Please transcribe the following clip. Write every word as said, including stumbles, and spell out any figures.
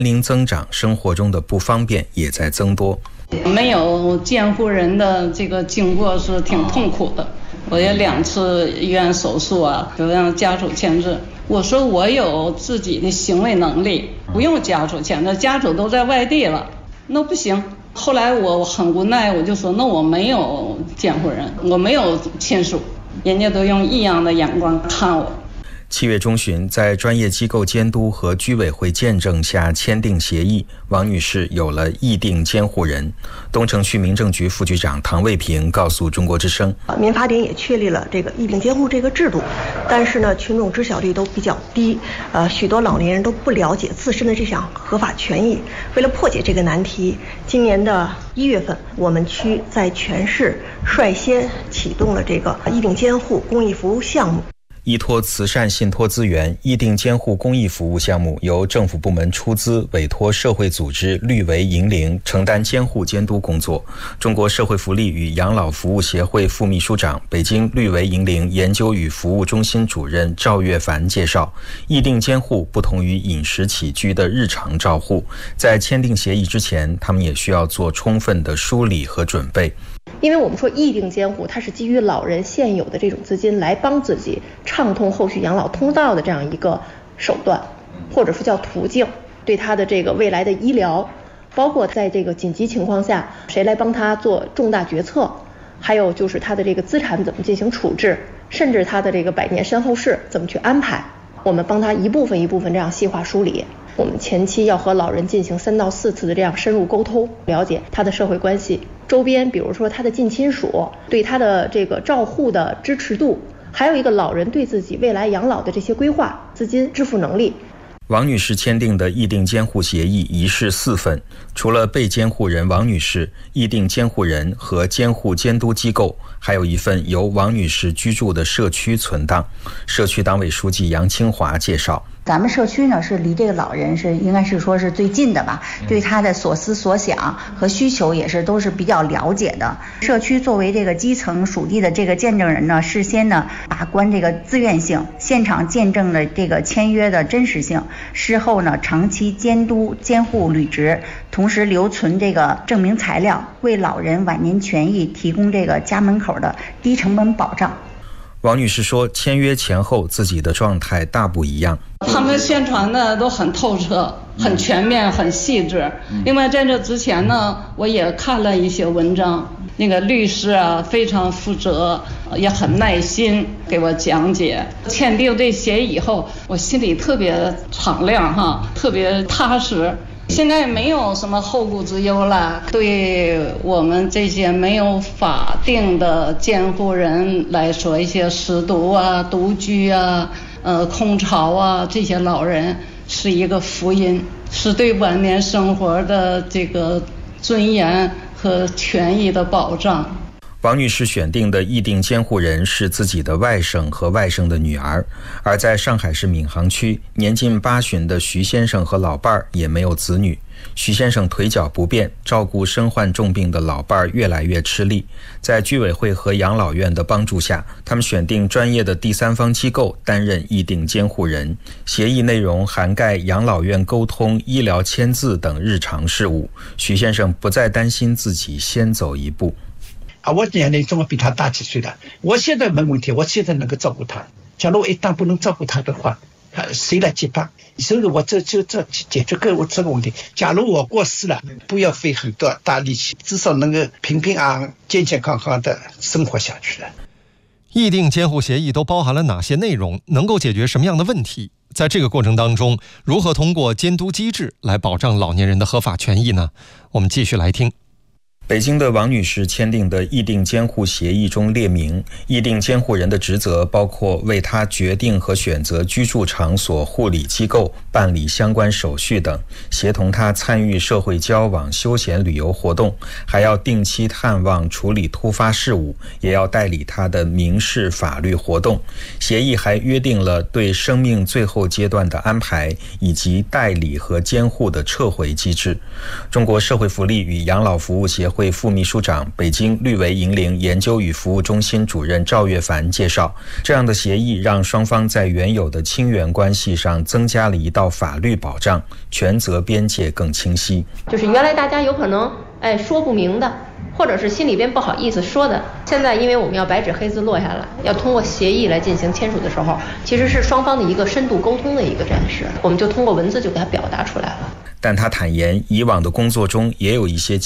年龄增长，生活中的不方便也在增多。 没有监护人的这个经过是挺痛苦的，我也两次医院手术啊，都让家属签字。我说我有自己的行为能力，不用家属签字，家属都在外地了，那不行。后来我很无奈，我就说那我没有监护人，我没有亲属，人家都用异样的眼光看我。 七月中旬，在专业机构监督和居委会见证下签订协议，王女士有了议定监护人。东城区民政局副局长唐卫平告诉中国之声， 民法典也确立了这个议定监护这个制度，但是呢，群众知晓率都比较低，呃，许多老年人都不了解自身的这项合法权益。为了破解这个难题，今年的一月份，我们区在全市率先启动了这个议定监护公益服务项目。 依托慈善信托资源，议定监护公益服务项目由政府部门出资，委托社会组织绿为银铃承担监护监督工作。中国社会福利与养老服务协会副秘书长、北京绿为银铃研究与服务中心主任赵月凡介绍，议定监护不同于饮食起居的日常照护，在签订协议之前，他们也需要做充分的梳理和准备。 因为我们说议定监护，它是基于老人现有的这种资金来帮自己畅通后续养老通道的这样一个手段，或者说叫途径，对他的这个未来的医疗，包括在这个紧急情况下谁来帮他做重大决策，还有就是他的这个资产怎么进行处置，甚至他的这个百年身后事怎么去安排，我们帮他一部分一部分这样细化梳理。我们前期要和老人进行三到四次的这样深入沟通，了解他的社会关系周边，比如说他的近亲属对他的这个照护的支持度，还有一个老人对自己未来养老的这些规划、资金支付能力。 王女士签订的议定监护协议一式四份，除了被监护人王女士、议定监护人和监护监督机构，还有一份由王女士居住的社区存档。社区党委书记杨清华介绍， 咱们社区呢是离这个老人是应该是说是最近的吧，对他的所思所想和需求也是都是比较了解的。社区作为这个基层属地的这个见证人呢，事先呢把关这个自愿性，现场见证了这个签约的真实性，事后呢长期监督监护履职，同时留存这个证明材料，为老人晚年权益提供这个家门口的低成本保障。 王女士说，签约前后自己的状态大不一样。 他们宣传的都很透彻、很全面、很细致。另外在这之前呢，我也看了一些文章，那个律师啊非常负责，也很耐心给我讲解。签订这协议以后，我心里特别敞亮哈，特别踏实。现在没有什么后顾之忧了，对我们这些没有法定的监护人来说，一些失独啊、独居啊、呃空巢啊，这些老人是一个福音，是对晚年生活的这个尊严和权益的保障。 王女士选定的议定监护人是自己的外甥和外甥的女儿，而在上海市闵行区，年近八旬的徐先生和老伴儿也没有子女。徐先生腿脚不便，照顾身患重病的老伴儿越来越吃力。在居委会和养老院的帮助下，他们选定专业的第三方机构担任议定监护人。协议内容涵盖养老院沟通、医疗签字等日常事务。徐先生不再担心自己先走一步。 啊，我年龄总比他大几岁了，我现在没问题，我现在能够照顾他。假如我一旦不能照顾他的话，谁来接班？所以我这就这解决个我这个问题。假如我过世了，不要费很多大力气，至少能够平平安安、健健康康的生活下去了。 议定监护协议都包含了哪些内容？能够解决什么样的问题？在这个过程当中，如何通过监督机制来保障老年人的合法权益呢？我们继续来听。 北京的王女士签订的议定监护协议中列明，议定监护人的职责包括为她决定和选择居住场所、护理机构、办理相关手续等，协同她参与社会交往、休闲旅游活动，还要定期探望、处理突发事务，也要代理她的民事法律活动。协议还约定了对生命最后阶段的安排，以及代理和监护的撤回机制。中国社会福利与养老服务协会会副秘书长、北京绿维银陵研究与服务中心主任赵月凡介绍，这样的协议让双方在原有的亲缘关系上增加了一道法律保障，权责边界更清晰。 就是原来大家有可能哎说不明的，或者是心里边不好意思说的，现在因为我们要白纸黑字落下来，要通过协议来进行签署的时候，其实是双方的一个深度沟通的一个展示，我们就通过文字就给它表达出来了。 但他坦言，以往的工作中也有一些